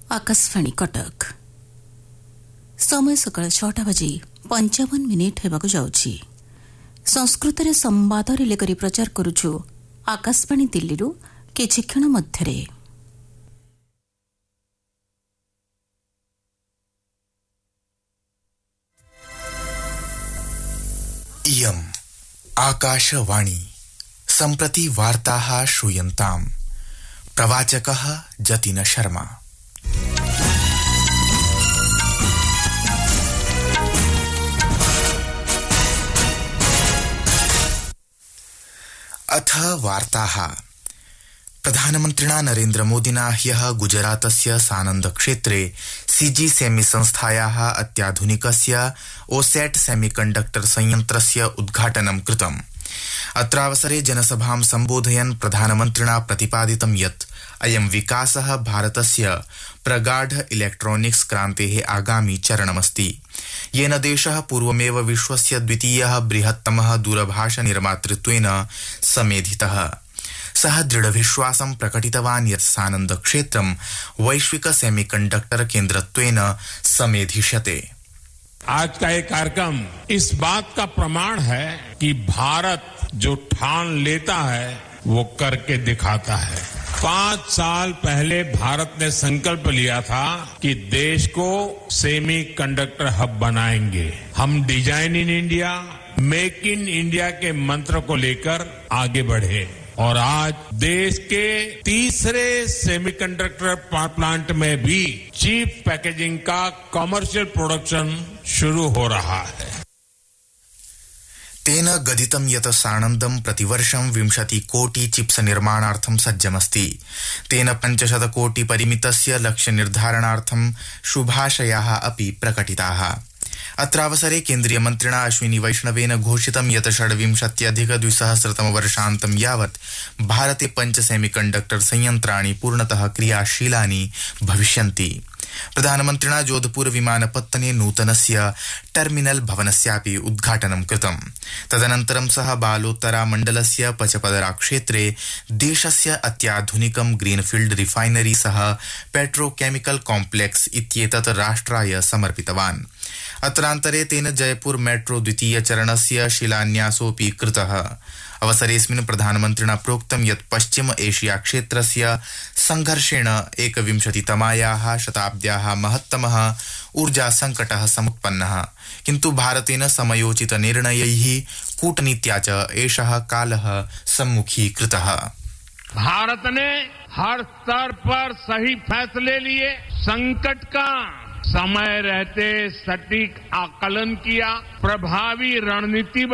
आकाशवाणी कटक समय सकाळ 6टा बजी 55 मिनिट हेबाकु जाउछि। संस्कृत रे संवाद रिले करी प्रचार करूछु आकाशवाणी दिल्ली रु किछि क्षण मध्यरे। इयम् आकाशवाणी सम्प्रति वार्ताः श्रूयन्ताम्। प्रवाचकः जतिन शर्मा। अथ वार्ताः। प्रधानमन्त्रिणा नरेन्द्र मोदिना ह्यः गुजरातस्य सानन्द क्षेत्रे सीजी सेमी संस्थायाः अत्याधुनिकस्य ओसेट सेमीकण्डक्टर संयन्त्रस्य उद्घाटनं कृतम्। अत्रावसरे जनसभां सम्बोधयन् प्रधानमन्त्रिणा प्रतिपादितं यत् अयं विकासः भारतस्य प्रगाढ इलेक्ट्रॉनिक्स क्रान्तेः आगामि चरणमस्ति, येन देशः पूर्वमेव विश्वस्य द्वितीयः बृहत्तमः दूरभाष निर्मातृत्वेन समेधितः। सः दृढविश्वासं प्रकटितवान् यत् सानन्द क्षेत्रं वैश्विक सेमीकण्डक्टर केन्द्रत्वेन समेधिष्यते। आज का ये कार्यक्रम इस बात का प्रमाण है कि भारत जो ठान लेता है वो करके दिखाता है। 5 साल पहले भारत ने संकल्प लिया था कि देश को सेमी कंडक्टर हब बनाएंगे। हम design in India, make in India के मंत्र को लेकर आगे बढ़े और आज देश के तीसरे सेमीकंडक्टर प्लांट में भी चीप पैकेजिंग का कमर्शियल प्रोडक्शन शुरू हो रहा है। तेन गदितं यत् सानन्दं प्रतिवर्षं 20 कोटि चिप्स निर्माणार्थं सज्जमस्ति। तेन 500 कोटि परिमितस्य लक्ष्य निर्धारणार्थं शुभाशयाः अपि प्रकटिताः। अत्रावसरे केन्द्रीय मन्त्रिणा अश्विनी वैष्णवेन घोषितं यत् 26-अधिक-2000 वर्षान्तं यावत् भारते 5 सेमीकण्डक्टर संयन्त्राणि पूर्णतः क्रियाशीलानि भविष्यन्ति। प्रधानमन्त्रिणा जोधपुर विमानपत्तने नूतनस्य टर्मिनल भवनस्यापि उद्घाटनं कृतम्। तदनन्तरं सः बालोतरा मण्डलस्य पचपदरा क्षेत्रे देशस्य अत्याधुनिकं ग्रीनफील्ड रिफाइनरी सह पेट्रोकेमिकल कॉम्प्लेक्स इत्येतत् राष्ट्राय समर्पितवान्। अत्रान्तरे तेन जयपुर मेट्रो द्वितीय चरणस्य शिलान्यासोऽपि कृतः। अवसरेऽस्मिन् प्रधानमन्त्रिणा प्रोक्तं यत् पश्चिम एशिया क्षेत्रस्य संघर्षेण 21तमायाः शताब्द्याः महत्तमः ऊर्जा संकटः समुत्पन्नः, किन्तु भारतेन समयोचित निर्णयैः कूटनीत्या च एषः कालः सम्मुखीकृतः। भारत ने हर स्तर पर सही फैसले लिए, संकट का समय रहते सटीक आकलन किया, प्रभावी रणनीति